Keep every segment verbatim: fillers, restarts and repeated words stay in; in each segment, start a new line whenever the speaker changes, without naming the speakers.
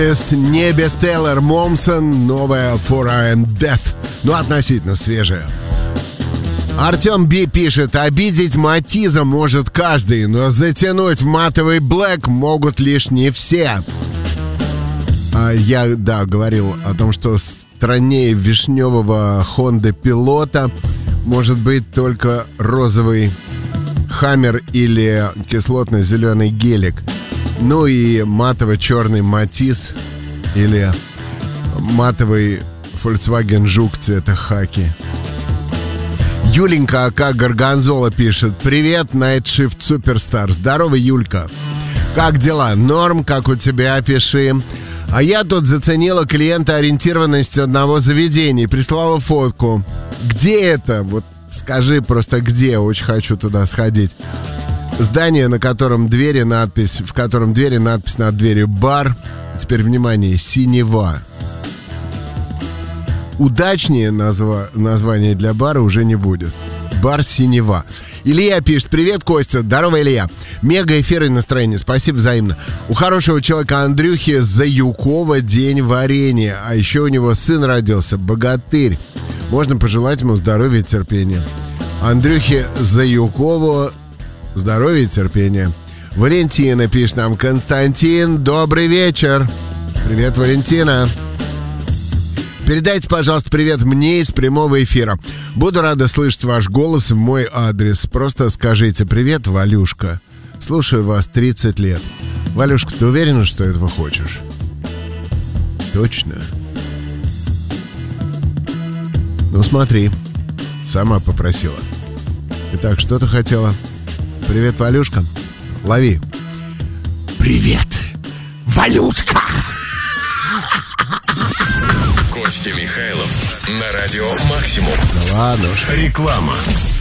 Не бестселлер Момсон, новая For I Am Death. Ну, относительно свежая. Артем Би пишет: обидеть Матиза может каждый, но затянуть в матовый блэк могут лишь не все. А я, да, говорил о том, что страннее вишневого Honda Пилота может быть только розовый Хаммер или кислотно-зеленый гелик. Ну и матово-черный Матиз или матовый Volkswagen Жук цвета хаки. Юленька АК Горгонзола пишет: привет, Night Shift Superstar. Здорово, Юлька. Как дела? Норм, как у тебя? Пиши. А я тут заценила клиентоориентированность одного заведения. Прислала фотку. Где это? Вот скажи просто где. Очень хочу туда сходить. Здание, на котором двери надпись, в котором двери надпись над дверью бар. Теперь внимание, синева. Удачнее назва, название для бара уже не будет. Бар синева. Илья пишет: привет, Костя. Здорово, Илья. Мега эфир и настроение. Спасибо взаимно. У хорошего человека Андрюхи Заюкова день варенья. А еще у него сын родился, богатырь. Можно пожелать ему здоровья и терпения. Андрюхе Заюкову здоровья и терпения. Валентина пишет нам: Константин, добрый вечер. Привет, Валентина. Передайте, пожалуйста, привет мне из прямого эфира. Буду рада слышать ваш голос в мой адрес. Просто скажите: привет, Валюшка. Слушаю вас тридцать лет. Валюшка, ты уверена, что этого хочешь? Точно? Ну смотри, сама попросила. Итак, что ты хотела? Привет, Валюшка. Лови. Привет, Валюшка.
Костя Михайлов на радио Максимум.
Да ладно уж.
Реклама.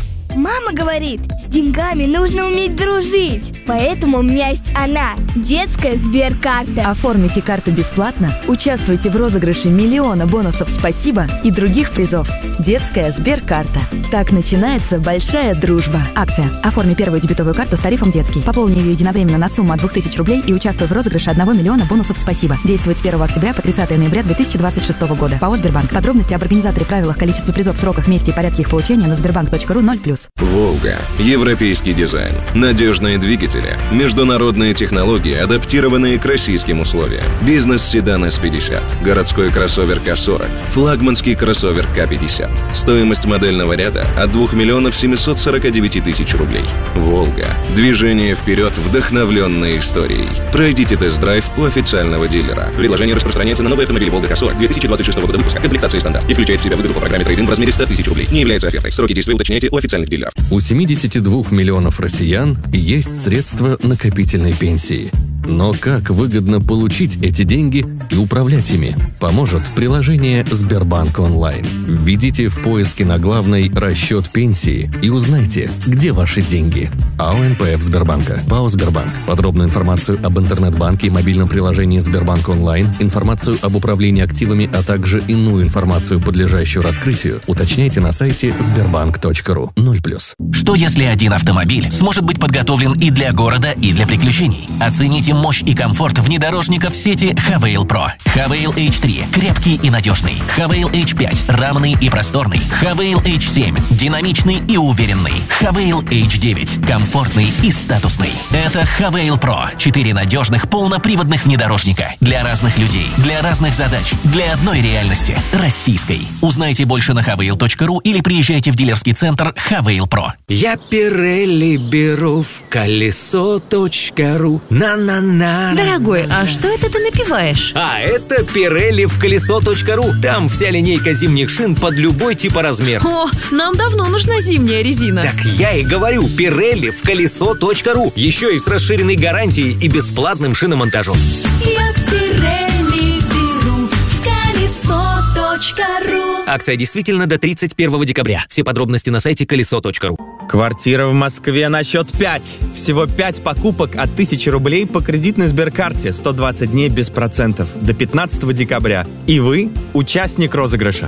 Мама говорит, с деньгами нужно уметь дружить. Поэтому у меня есть она, детская Сберкарта.
Оформите карту бесплатно, участвуйте в розыгрыше миллиона бонусов «Спасибо» и других призов. Детская Сберкарта. Так начинается большая дружба. Акция. Оформи первую дебетовую карту с тарифом «Детский». Пополни ее единовременно на сумму от двух тысяч рублей и участвуй в розыгрыше одного миллиона бонусов «Спасибо». Действует с первого октября по тридцатое ноября две тысячи двадцать шестого года. ПАО «Сбербанк». Подробности об организаторе, правилах, количестве призов, сроках, месте и порядке их получения на сбербанк точка ру ноль плюс.
«Волга». Европейский дизайн. Надежные двигатели. Международные технологии, адаптированные к российским условиям. Бизнес-седан эс пятьдесят. Городской кроссовер ка сорок. Флагманский кроссовер ка пятьдесят. Стоимость модельного ряда от двух миллионов семьсот сорок девять тысяч рублей. «Волга». Движение вперед, вдохновленной историей. Пройдите тест-драйв у официального дилера. Предложение распространяется на новые автомобили «Волга» ка сорок две тысячи двадцать шестого года выпуска. Комплектация стандарт. И включает в себя выгоду по программе трейд-ин в размере сто тысяч рублей. Не является офертой. Сроки действия уточняйте у официальных дилеров.
У семидесяти двух миллионов россиян есть средства накопительной пенсии. Но как выгодно получить эти деньги и управлять ими, поможет приложение «Сбербанк онлайн». Введите в поиске на главной «Расчет пенсии» и узнайте, где ваши деньги. АО эн пэ эф Сбербанка. ПАО «Сбербанк». Подробную информацию об интернет-банке и мобильном приложении «Сбербанк онлайн», информацию об управлении активами, а также иную информацию, подлежащую раскрытию, уточняйте на сайте сбербанк точка ру. ноль плюс.
Что если один автомобиль сможет быть подготовлен и для города, и для приключений? Оцените мощь и комфорт внедорожников сети Хавейл Про. Хавейл эйч три – крепкий и надежный. Хавейл эйч пять – рамный и просторный. Хавейл эйч семь – динамичный и уверенный. Хавейл эйч девять – комфортный и статусный. Это Хавейл Про. Четыре надежных полноприводных внедорожника. Для разных людей, для разных задач, для одной реальности – российской. Узнайте больше на хавейл точка ру или приезжайте в дилерский центр Хавейл Про.
Я Пирелли беру в колесо точка ру. На-на-на.
Дорогой, а что это ты напиваешь?
А это Пирелли в колесо точка ру. Там вся линейка зимних шин под любой тип и размер.
О, нам давно нужна зимняя резина.
Так я и говорю, Пирелли в колесо точка ру. Еще и с расширенной гарантией и бесплатным шиномонтажом.
Я Пирелли беру в колесо точка ру.
Акция действительно до тридцать первого декабря. Все подробности на сайте колесо точка ру.
Квартира в Москве на счет пять. Всего пять покупок от тысячи рублей по кредитной Сберкарте. сто двадцать дней без процентов. До пятнадцатого декабря. И вы участник розыгрыша.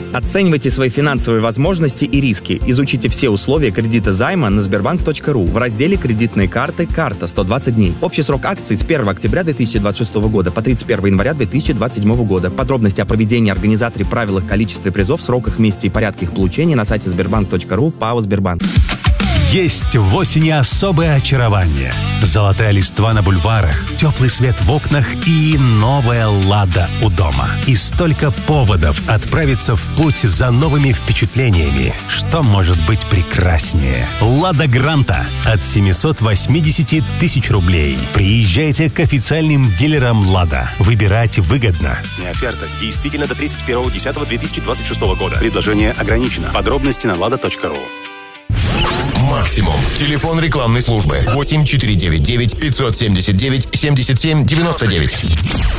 Оценивайте свои финансовые возможности и риски. Изучите все условия кредита займа на сбербанк точка ру в разделе «Кредитные карты. Карта. сто двадцать дней». Общий срок акций с первого октября две тысячи двадцать шестого года по тридцать первого января две тысячи двадцать седьмого года. Подробности о проведении, организаторе, правилах, количестве призов, сроках, месте и порядке их получения на сайте сбербанк точка ру. ПАО «Сбербанк».
Есть в осени особое очарование. Золотая листва на бульварах, теплый свет в окнах и новая «Лада» у дома. И столько поводов отправиться в путь за новыми впечатлениями. Что может быть прекраснее? «Лада Гранта» от семьсот восемьдесят тысяч рублей. Приезжайте к официальным дилерам «Лада». Выбирать выгодно.
Не оферта. Действительно до тридцать первого десятого две тысячи двадцать шестого года. Предложение ограничено. Подробности на лада точка ру.
Максимум. Телефон рекламной службы восемь четыре девять девять пятьсот семьдесят девять семьдесят семь девяносто девять.